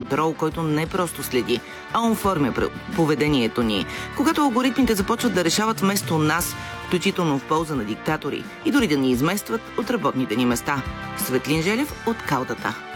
контрол, който не просто следи, а оформя поведението ни. Когато алгоритмите започват да решават вместо нас, включително в полза на диктатори и дори да ни изместват от работните ни места. Светлин Желев от Каудата.